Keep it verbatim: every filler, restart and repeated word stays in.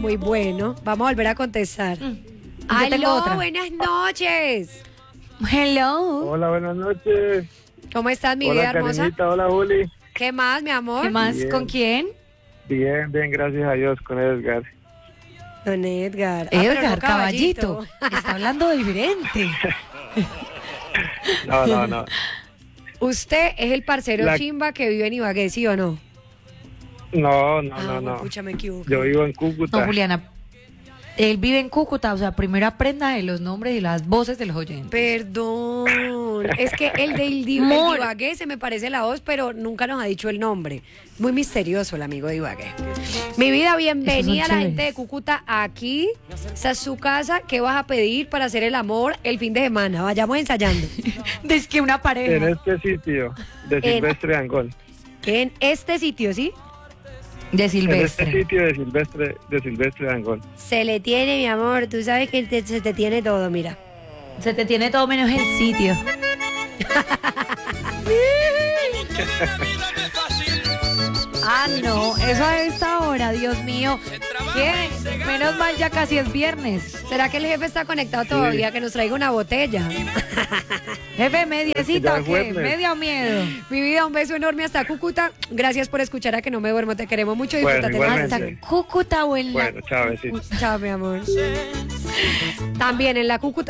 muy bueno. Vamos a volver a contestar. Mm. Yo tengo Aló, otra. buenas noches. Hello. Hola, buenas noches. ¿Cómo estás, mi Hola, vida hermosa? Karencita, hola, Juli. ¿Qué más, mi amor? ¿Qué más? Bien. ¿Con quién? Bien, bien, gracias a Dios, con Edgar. Don Edgar. Ah, pero Edgar, no caballito. Está hablando diferente. No, no, no. Usted es el parcero La- chimba que vive en Ibagué, ¿sí o no? No, no, Ah, no, no. pucha, me equivoco. Yo vivo en Cúcuta. No, Juliana. Él vive en Cúcuta, o sea, primero aprenda de los nombres y las voces de los oyentes. Perdón. Es que el de el, di- el Mor. Ibagué se me parece la voz, pero nunca nos ha dicho el nombre. Muy misterioso el amigo de Ibagué. Mi vida, bienvenida a la chéveres. gente de Cúcuta aquí. Esta es su casa. ¿Qué vas a pedir para hacer el amor el fin de semana? Vayamos ensayando. Es que una En pareja. este sitio de En- Silvestre Angol. En este sitio, ¿sí? De En este Silvestre. sitio de Silvestre, de Silvestre Angol. Se le tiene, mi amor. Tú sabes que te- se te tiene todo, mira. Se te tiene todo menos el sitio. Ah, no, eso a esta hora, Dios mío. ¿Qué? Menos mal ya casi es viernes. ¿Será que el jefe está conectado todavía? Que nos traiga una botella. Jefe, mediecita Ya o es qué? jueves. ¿Media o miedo? Mi vida, un beso enorme hasta Cúcuta. Gracias por escuchar a Que No Me Duermo. Te queremos mucho. Bueno, Disfrútate. igualmente. Hasta Igualmente. Cúcuta o en la... Bueno, chao, besitos. Chao, mi amor. También en la Cúcuta.